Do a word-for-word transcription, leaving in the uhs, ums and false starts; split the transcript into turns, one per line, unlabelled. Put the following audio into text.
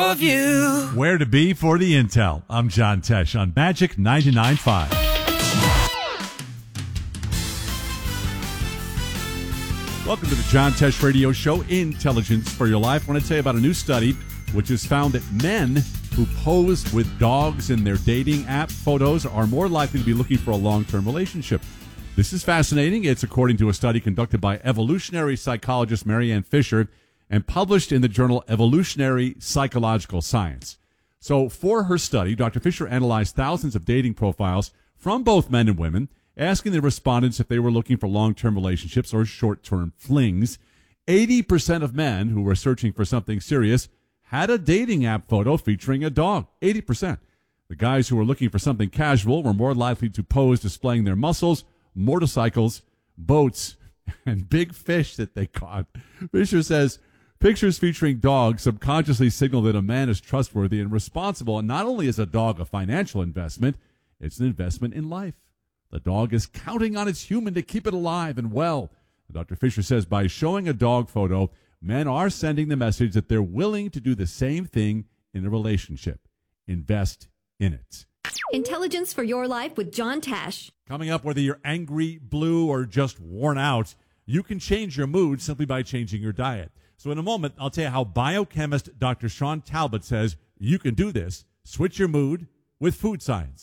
of you.
Where to be for the intel. I'm John Tesh on Magic ninety-nine point five. Welcome to the John Tesh Radio Show, Intelligence for Your Life. I want to tell you about a new study which has found that men who pose with dogs in their dating app photos are more likely to be looking for a long-term relationship. This is fascinating. It's according to a study conducted by evolutionary psychologist Marianne Fisher and published in the journal Evolutionary Psychological Science. So for her study, Doctor Fisher analyzed thousands of dating profiles from both men and women, asking the respondents if they were looking for long-term relationships or short-term flings. eighty percent of men who were searching for something serious had a dating app photo featuring a dog. eighty percent. The guys who were looking for something casual were more likely to pose displaying their muscles, motorcycles, boats, and big fish that they caught. Fisher says pictures featuring dogs subconsciously signal that a man is trustworthy and responsible, and not only is a dog a financial investment, it's an investment in life. The dog is counting on its human to keep it alive and well. And Doctor Fisher says by showing a dog photo, men are sending the message that they're willing to do the same thing in a relationship. Invest in it.
Intelligence for Your Life with John Tesh.
Coming up, whether you're angry, blue, or just worn out, you can change your mood simply by changing your diet. So in a moment, I'll tell you how biochemist Doctor Sean Talbot says you can do this. Switch your mood with food science.